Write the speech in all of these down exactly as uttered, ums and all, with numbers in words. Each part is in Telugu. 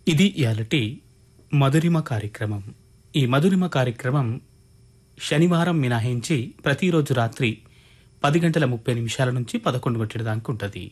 ఇది ఇయాలటి మధురిమ కార్యక్రమం. ఈ మధురిమ కార్యక్రమం శనివారం మినహాయించి ప్రతిరోజు రాత్రి పది గంటల ముప్పై నిమిషాల నుంచి పదకొండు గంటల దాకా ఉంటుంది.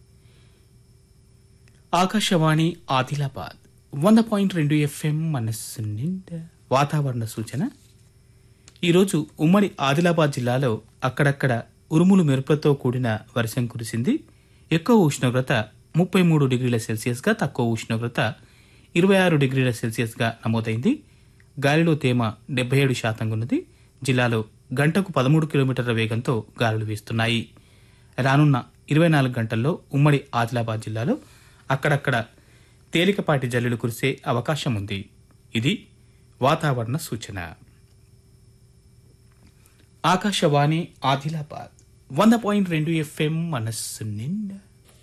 ఆకాశవాణి ఆదిలాబాద్ వంద పాయింట్ రెండు ఎఫ్ఎం మనస్సు నిండా వాతావరణ సూచన. ఈరోజు ఉమ్మడి ఆదిలాబాద్ జిల్లాలో అక్కడక్కడ ఉరుములు మెరుపులతో కూడిన వర్షం కురిసింది. ఎక్కువ ఉష్ణోగ్రత ముప్పై మూడు డిగ్రీల సెల్సియస్గా, తక్కువ ఉష్ణోగ్రత ఇరవై ఆరు డిగ్రీల సెల్సియస్గా నమోదైంది. గాలిలో తేమ డెబ్బై ఏడు శాతంగా ఉన్నది. జిల్లాలో గంటకు పదమూడు కిలోమీటర్ల వేగంతో గాలులు వీస్తున్నాయి. రానున్న ఇరవై నాలుగు గంటల్లో ఉమ్మడి ఆదిలాబాద్ జిల్లాలో అక్కడక్కడ తేలికపాటి జల్లులు కురిసే అవకాశం ఉంది. ఇది వాతావరణ సూచన. ఆకాశవాణి ఆదిలాబాద్ వంద పాయింట్ రెండు ఎఫ్ఎం మనస్సు నిండా.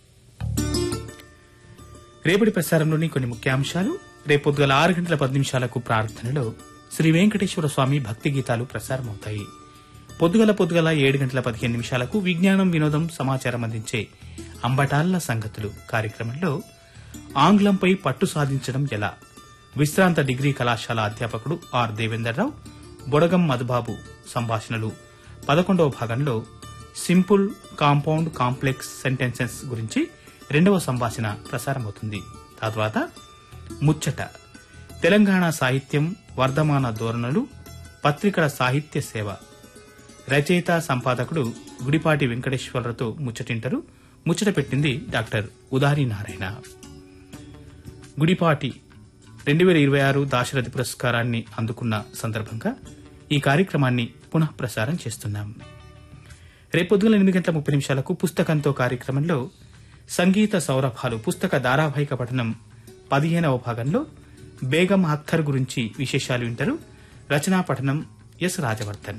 రేపటి ప్రసారంలోని కొన్ని ముఖ్యాంశాలు. రేపొద్దుగల ఆరు గంటల పది నిమిషాలకు ప్రార్థనలో శ్రీ వెంకటేశ్వర స్వామి భక్తి గీతాలు ప్రసారమవుతాయి. పొద్దుగల పొద్దుగల ఏడు గంటల పదిహేను నిమిషాలకు విజ్ఞానం వినోదం సమాచారం అందించే అంబటాళ్ల సంగతులు కార్యక్రమంలో ఆంగ్లంపై పట్టు సాధించడం ఎలా, విశ్రాంత డిగ్రీ కళాశాల అధ్యాపకుడు ఆర్ దేవేందర్రావు, బొడగం మధుబాబు సంభాషణలు పదకొండవ భాగంలో సింపుల్, కాంపౌండ్, కాంప్లెక్స్ సెంటెన్సెస్ గురించి రెండవ సంభాషణ ప్రసారమవుతుంది. తర్వాత ముచ్చట, తెలంగాణ సాహిత్యం వర్ధమాన ధోరణులు, పత్రికల సాహిత్య సేవ, రచయిత సంపాదకుడు గుడిపాటి వెంకటేశ్వరరావుతో ముచ్చటింటారు. ముచ్చట పెట్టింది డాక్టర్ ఉదారి నారాయణ. గుడిపాటి రెండు వేల ఇరవై ఆరు దాశరథి పురస్కారాన్ని అందుకున్న సందర్భంగా ఈ కార్యక్రమాన్ని పునః ప్రసారం చేస్తున్నాం. రేపొద్దుగల ఎనిమిది గంటల ముప్పై నిమిషాలకు పుస్తకంతో కార్యక్రమంలో సంగీత సౌరభాలు పుస్తక ధారావాహిక పఠనం పదిహేనవ భాగంలో బేగం అఖ్తర్ గురించి విశేషాలు వింటారు. రచనా పఠనం ఎస్ రాజవర్ధన్.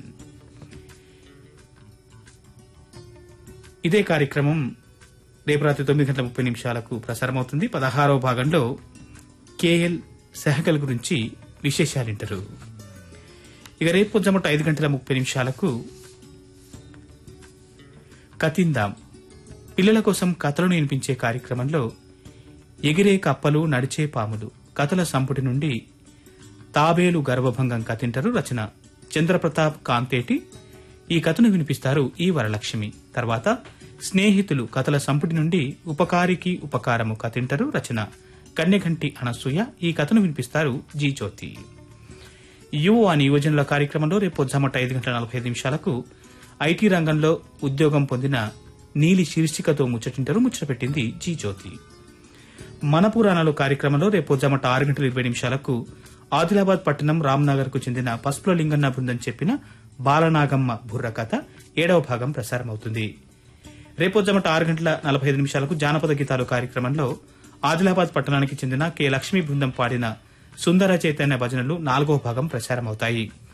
ఇదే కార్యక్రమం రేపు రాత్రి తొమ్మిది గంటల ముప్పై నిమిషాలకు ప్రసారమవుతుంది. పదహారవ భాగంలో కేఎల్ సెహగల్ గురించి విశేషాలు వింటారు. ఇక రేపు పొద్దుమట ఐదు గంటల ముప్పై నిమిషాలకు కతిందాం పిల్లల కోసం కథలను వినిపించే కార్యక్రమంలో ఎగిరే కప్పలు, నడిచే పాములు కథల సంపుటి నుండి తాబేలు గర్భభంగం కథింటారు. రచన చంద్రప్రతాప్ కాంతేటి. ఈ కథను వినిపిస్తారు ఈ వరలక్ష్మి. తర్వాత స్నేహితులు కథల సంపుటి నుండి ఉపకారికి ఉపకారము కథింటారు. రచన కన్నెగంటి అనసూయ. ఈ కథను వినిపిస్తారు జీ జ్యోతి. యువ అని యువజనుల కార్యక్రమంలో రేపు పొద్దుమట ఐదు గంటల నలభై ఐదు నిమిషాలకు ఐటీ రంగంలో ఉద్యోగం పొందిన నీలి శీర్షికతో ముచ్చటింటారు. ముచ్చట పెట్టింది జీ జ్యోతి. మన పురాణాలు కార్యక్రమంలో రేపు పొద్దుమట ఆరు గంటల ఇరవై నిమిషాలకు ఆదిలాబాద్ పట్టణం రామ్నగర్ కు చెందిన పసుపుల లింగన్న బృందం చెప్పిన బాలనాగమ్మ బుర్ర కథ ఏడవ భాగం ప్రసారమవుతుంది. రేపొద్దుమట ఆరు గంటల నలభై ఐదు నిమిషాలకు జానపద గీతాలు కార్యక్రమంలో ఆదిలాబాద్ పట్టణానికి చెందిన కె లక్ష్మీ బృందం పాడిన సుందర చైతన్య భజనలు నాలుగవ భాగం ప్రసారమవుతాయి.